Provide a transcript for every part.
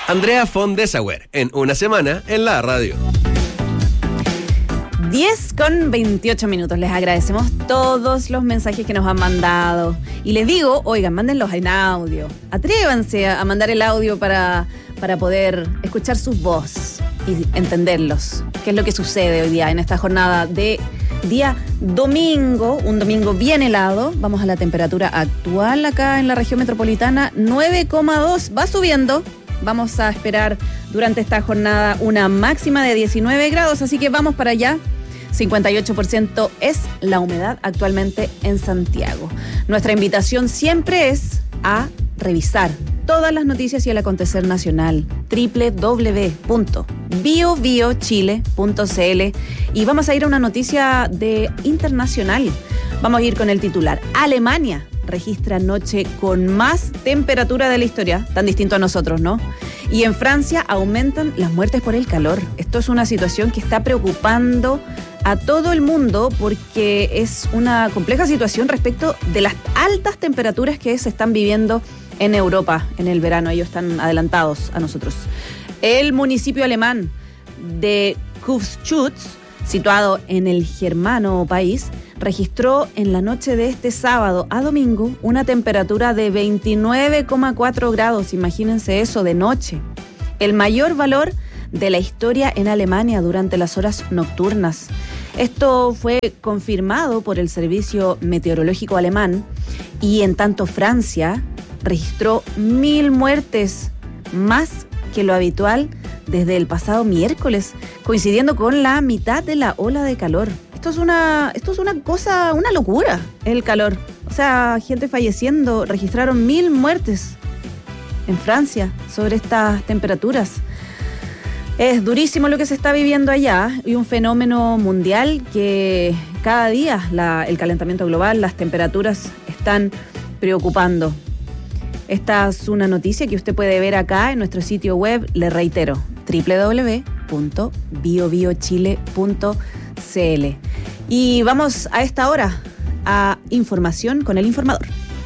Andrea von Dessauer, en Una Semana en la Radio. 10:28. Les agradecemos todos los mensajes que nos han mandado. Y les digo, oigan, mándenlos en audio. Atrévanse a mandar el audio para poder escuchar sus voces y entenderlos. ¿Qué es lo que sucede hoy día en esta jornada de día domingo? Un domingo bien helado. Vamos a la temperatura actual acá en la región metropolitana. 9,2. Va subiendo. Vamos a esperar durante esta jornada una máxima de 19 grados. Así que vamos para allá. 58% es la humedad actualmente en Santiago. Nuestra invitación siempre es a revisar todas las noticias y el acontecer nacional. www.biobiochile.cl. Y vamos a ir a una noticia internacional. Vamos a ir con el titular. Alemania registra noche con más temperatura de la historia. Tan distinto a nosotros, ¿no? Y en Francia aumentan las muertes por el calor. Esto es una situación que está preocupando a todo el mundo porque es una compleja situación respecto de las altas temperaturas que se están viviendo en Europa en el verano. Ellos están adelantados a nosotros. El municipio alemán de Küsschutz, situado en el germano país, registró en la noche de este sábado a domingo una temperatura de 29,4 grados. Imagínense eso de noche. El mayor valor de la historia en Alemania durante las horas nocturnas. Esto fue confirmado por el Servicio Meteorológico Alemán y en tanto Francia registró 1.000 muertes, más que lo habitual desde el pasado miércoles, coincidiendo con la mitad de la ola de calor. Esto es una cosa, una locura, el calor. O sea, gente falleciendo, registraron 1.000 muertes en Francia sobre estas temperaturas. Es durísimo lo que se está viviendo allá y un fenómeno mundial que cada día el calentamiento global, las temperaturas están preocupando. Esta es una noticia que usted puede ver acá en nuestro sitio web, le reitero, www.biobiochile.cl. Y vamos a esta hora a información con el informador.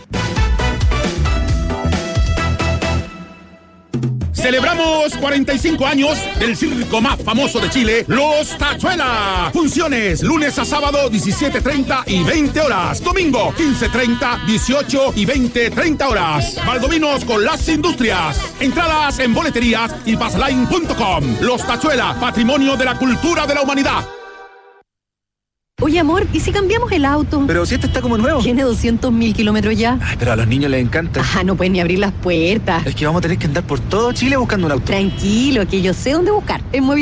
Celebramos 45 años del circo más famoso de Chile, Los Tachuela. Funciones lunes a sábado 17:30 y 20 horas. Domingo 15:30, 18 y 20:30 horas. Valdominos con las industrias. Entradas en boleterías y passline.com. Los Tachuela, patrimonio de la cultura de la humanidad. Oye, amor, ¿y si cambiamos el auto? Pero si este está como nuevo. Tiene 200.000 kilómetros ya. Ay, pero a los niños les encanta. No pueden ni abrir las puertas. Es que vamos a tener que andar por todo Chile buscando un auto. Tranquilo, que yo sé dónde buscar. En